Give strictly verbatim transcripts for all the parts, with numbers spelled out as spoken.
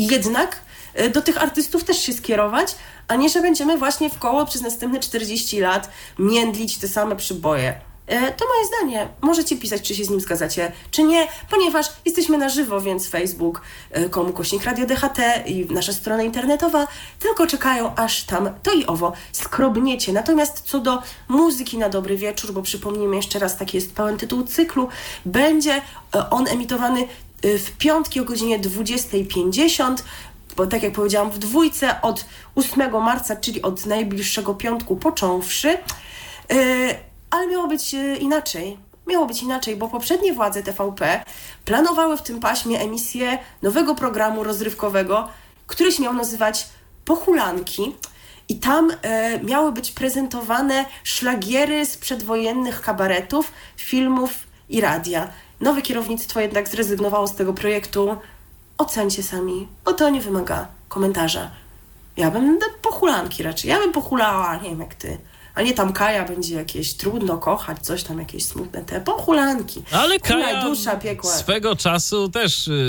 jednak do tych artystów też się skierować, a nie, że będziemy właśnie w koło przez następne czterdzieści lat międlić te same przyboje. To moje zdanie. Możecie pisać, czy się z nim zgadzacie, czy nie, ponieważ jesteśmy na żywo, więc Facebook, komu kośnik Radio D H T i nasza strona internetowa tylko czekają, aż tam to i owo skrobniecie. Natomiast co do muzyki na dobry wieczór, bo przypomnijmy jeszcze raz, taki jest pełen tytuł cyklu, będzie on emitowany w piątki o godzinie dwudziesta pięćdziesiąt, bo tak jak powiedziałam, w dwójce od ósmego marca, czyli od najbliższego piątku począwszy. Ale miało być inaczej. Miało być inaczej, bo poprzednie władze T V P planowały w tym paśmie emisję nowego programu rozrywkowego, który się miał nazywać Pochulanki. I tam e, miały być prezentowane szlagiery z przedwojennych kabaretów, filmów i radia. Nowe kierownictwo jednak zrezygnowało z tego projektu. Ocencie sami, bo to nie wymaga komentarza. Ja bym pochulanki raczej. Ja bym pochulała, nie wiem jak ty. A nie tam Kaja będzie jakieś trudno kochać, coś tam, jakieś smutne te pochulanki. Ale Kaja dusza piekła. Swego czasu też yy,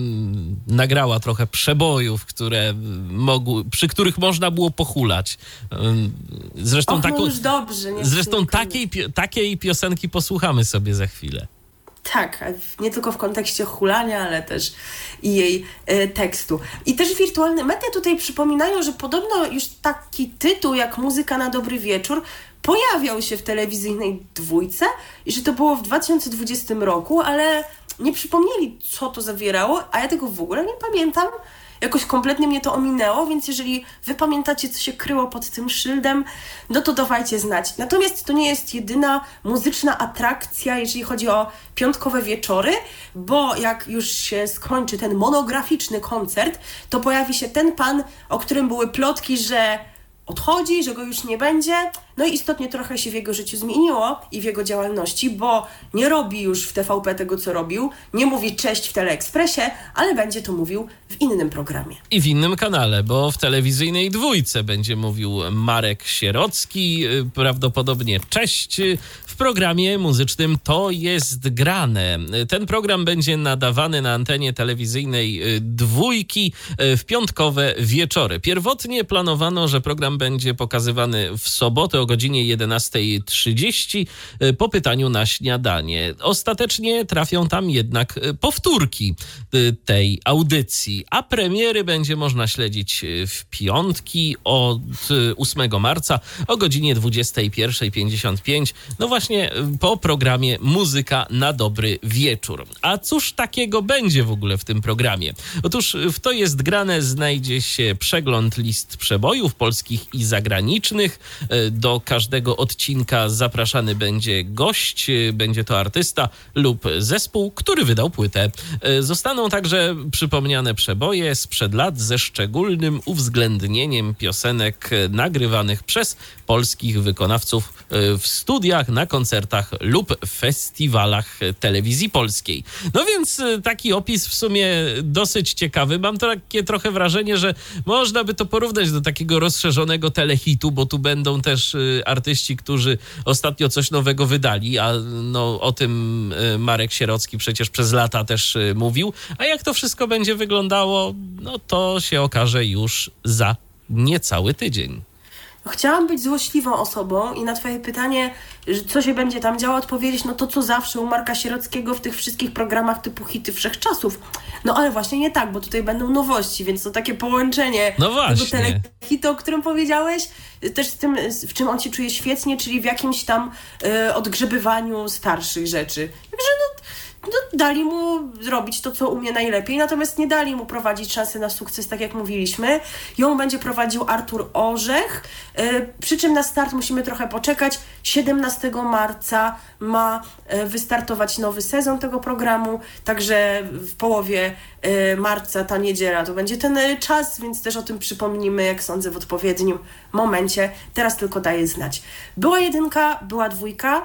nagrała trochę przebojów, które mogły, przy których można było pochulać. Yy, zresztą Och, taką, no już dobrze. Nie zresztą takiej, takiej piosenki posłuchamy sobie za chwilę. Tak, nie tylko w kontekście hulania, ale też i jej e, tekstu. I też wirtualne media tutaj przypominają, że podobno już taki tytuł jak Muzyka na dobry wieczór pojawiał się w telewizyjnej dwójce i że to było w dwa tysiące dwudziestym roku, ale nie przypomnieli, co to zawierało, a ja tego w ogóle nie pamiętam. Jakoś kompletnie mnie to ominęło, więc jeżeli wy pamiętacie, co się kryło pod tym szyldem, no to dawajcie znać. Natomiast to nie jest jedyna muzyczna atrakcja, jeżeli chodzi o piątkowe wieczory, bo jak już się skończy ten monograficzny koncert, to pojawi się ten pan, o którym były plotki, że odchodzi, że go już nie będzie. No i istotnie trochę się w jego życiu zmieniło i w jego działalności, bo nie robi już w T V P tego, co robił, nie mówi cześć w Teleekspresie, ale będzie to mówił w innym programie. I w innym kanale, bo w telewizyjnej dwójce będzie mówił Marek Sierocki, prawdopodobnie cześć, w programie muzycznym To jest grane. Ten program będzie nadawany na antenie telewizyjnej dwójki w piątkowe wieczory. Pierwotnie planowano, że program będzie pokazywany w sobotę o godzinie jedenasta trzydzieści po pytaniu na śniadanie. Ostatecznie trafią tam jednak powtórki tej audycji, a premiery będzie można śledzić w piątki od ósmego marca o godzinie dwudziesta pierwsza pięćdziesiąt pięć. No właśnie po programie Muzyka na dobry wieczór. A cóż takiego będzie w ogóle w tym programie? Otóż w To jest grane znajdzie się przegląd list przebojów polskich i zagranicznych. Do każdego odcinka zapraszany będzie gość, będzie to artysta lub zespół, który wydał płytę. Zostaną także przypomniane przeboje sprzed lat ze szczególnym uwzględnieniem piosenek nagrywanych przez polskich wykonawców w studiach, na koncertach lub festiwalach telewizji polskiej. No więc taki opis w sumie dosyć ciekawy. Mam takie trochę wrażenie, że można by to porównać do takiego rozszerzonego telehitu, bo tu będą też artyści, którzy ostatnio coś nowego wydali, a no o tym Marek Sierocki przecież przez lata też mówił. A jak to wszystko będzie wyglądało, no to się okaże już za niecały tydzień. Chciałam być złośliwą osobą i na twoje pytanie, co się będzie tam działo, odpowiedzieć, no to co zawsze u Marka Sierockiego w tych wszystkich programach typu hity wszechczasów. No ale właśnie nie tak, bo tutaj będą nowości, więc to takie połączenie no tego telehitu, o którym powiedziałeś, też z tym, w czym on się czuje świetnie, czyli w jakimś tam y, odgrzebywaniu starszych rzeczy. Także no, no, dali mu zrobić to, co umie najlepiej, natomiast nie dali mu prowadzić szansy na sukces, tak jak mówiliśmy. Ją będzie prowadził Artur Orzech, yy, przy czym na start musimy trochę poczekać. siedemnastego marca ma yy, wystartować nowy sezon tego programu, także w połowie yy, marca, ta niedziela, to będzie ten yy, czas, więc też o tym przypomnimy, jak sądzę, w odpowiednim momencie. Teraz tylko daję znać. Była jedynka, była dwójka,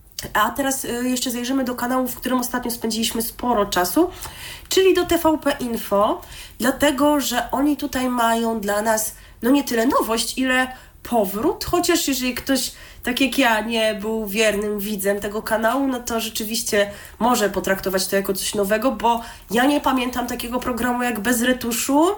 a teraz jeszcze zajrzymy do kanału, w którym ostatnio spędziliśmy sporo czasu, czyli do T V P Info, dlatego, że oni tutaj mają dla nas no nie tyle nowość, ile powrót, chociaż jeżeli ktoś, tak jak ja, nie był wiernym widzem tego kanału, no to rzeczywiście może potraktować to jako coś nowego, bo ja nie pamiętam takiego programu jak Bez retuszu,